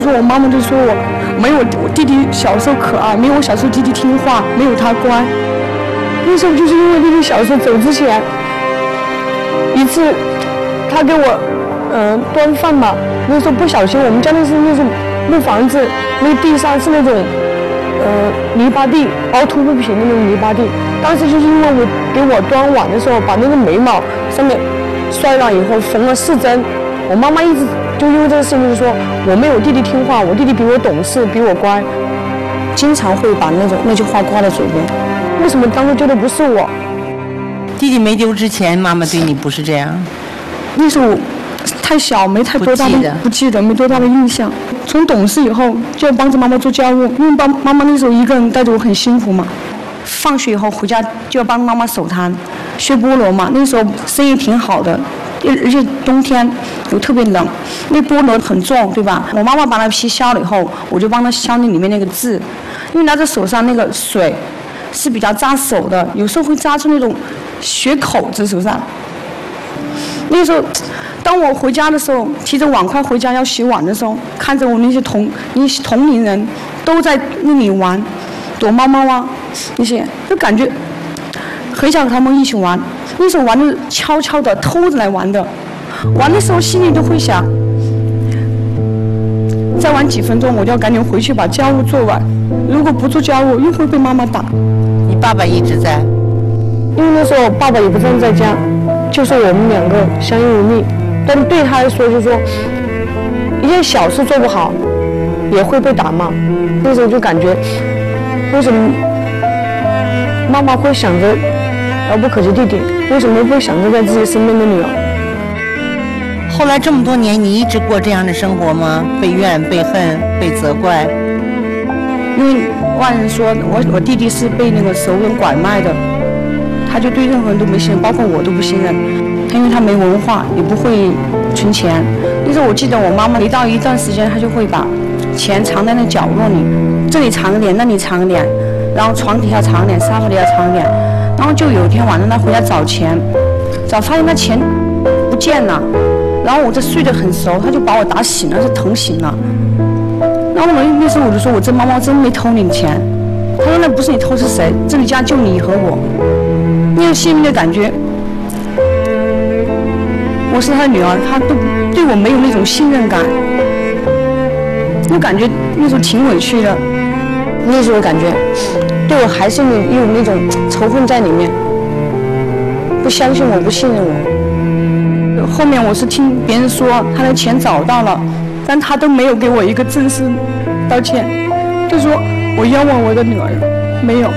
说我妈妈就说我没有我弟弟小时候可爱，没有我小时候弟弟听话，没有他乖。那时候就是因为弟弟小时候走之前，一次他给我端饭嘛，那时候不小心，我们家那时候木房子，那个地上是那种泥巴地，凹凸不平的那种泥巴地。当时就是因为我给我端碗的时候，把那个眉毛上面摔了以后缝了4针。我妈妈一直就因为这个事情就是说我没有弟弟听话，我弟弟比我懂事，比我乖，经常会把那句话挂在嘴边。为什么当初丢的不是我？ 弟弟没丢之前，妈妈对你不是这样。 那时候太小，没太多大的不记得，没多大的印象。从懂事以后就要帮着妈妈做家务，因为妈妈那时候一个人带着我很辛苦嘛。放学以后回家就要帮妈妈守摊，削菠萝嘛。那时候生意挺好的，而且冬天又特别冷，那菠萝很重，对吧？我妈妈把那皮削了以后，我就帮她削那里面那个字，因为拿在手上那个水是比较扎手的，有时候会扎出那种血口子手上。那时候，当我回家的时候，提着碗筷回家要洗碗的时候，看着我那些同龄人都在那里玩躲猫猫啊，那些就感觉很想和他们一起玩。那时候玩的悄悄的，偷着来玩的。玩的时候心里都会想，再玩几分钟我就要赶紧回去把家务做完，如果不做家务又会被妈妈打。 你爸爸一直在？ 因为那时候爸爸也不在家，就是我们2个相依为命。但对他来说，就是说一件小事做不好也会被打骂。那时候就感觉，为什么妈妈会想着遥不可及弟弟，为什么会想着在自己身边的女儿？ 后来这么多年，你一直过这样的生活吗？被怨、被恨、被责怪？ 因为外人说我弟弟是被那个熟人拐卖的，他就对任何人都没信任，包括我都不信任。他因为他没文化，也不会存钱。那时候我记得我妈妈一到一段时间，她就会把钱藏在那角落里，这里藏一点，那里藏一点，然后床底下藏一点，沙发底下藏一点。然后就有一天晚上，她回家找钱，发现那钱不见了。然后我这睡得很熟，她就把我打醒了，是疼醒了。然后那时候我就说，我这妈妈真没偷你的钱。她说那不是你偷是谁？这里家就你和我。那种心里的感觉，我是她的女儿，她都对我没有那种信任感，就感觉那时候挺委屈的。那时候感觉对我还是有那种仇恨在里面，不相信我，不信任我。后面我是听别人说他的钱找到了，但他都没有给我一个正式道歉，就说我冤枉我的女儿，没有。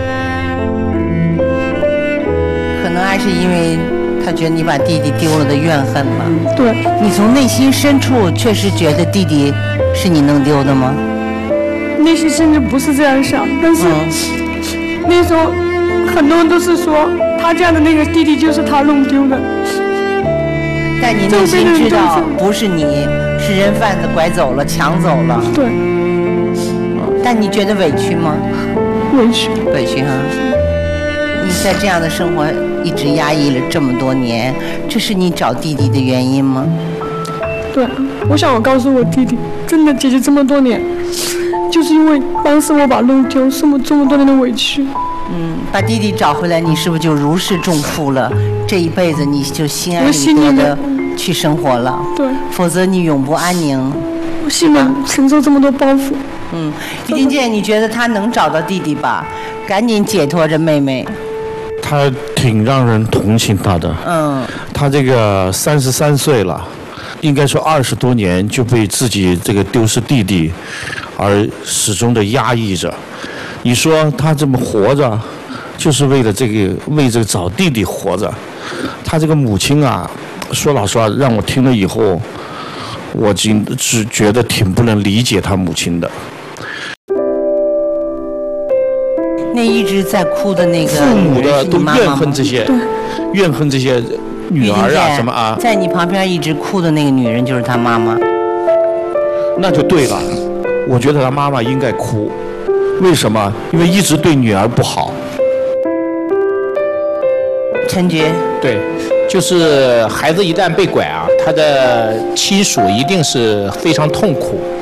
可能还是因为他觉得你把弟弟丢了的怨恨吧。 对。 你从内心深处确实觉得弟弟是你弄丢的吗？ 内心甚至不是这样想，但是那时候很多人都是说他这样的那个弟弟就是他弄丢的。 但你内心知道不是你，是人贩子拐走了，抢走了。 对。 但你觉得委屈吗？ 委屈。 委屈哈。你在这样的生活一直压抑了这么多年，这是你找弟弟的原因吗？ 对，我想告诉我弟弟，真的姐姐这么多年，就是因为当时我把弄丢，受了这么多年的委屈。 把弟弟找回来，你是不是就如释重负了？这一辈子你就心安理得的去生活了。 对。 否则你永不安宁。 我心里承受这么多包袱。 于金健，你觉得他能找到弟弟吧？赶紧解脱这妹妹。 他挺让人同情他的。他这个33岁了，应该说20多年就被自己这个丢失弟弟而始终的压抑着。你说他这么活着，就是为了这个找弟弟活着。他这个母亲啊，说老实话，让我听了以后，我只觉得挺不能理解他母亲的。 那一直在哭的那个父母的都怨恨这些，怨恨这些女儿啊什么啊。 在你旁边一直哭的那个女人就是他妈妈。 那就对了，我觉得他妈妈应该哭。为什么？因为一直对女儿不好。 陈觉， 对，就是孩子一旦被拐啊，他的亲属一定是非常痛苦。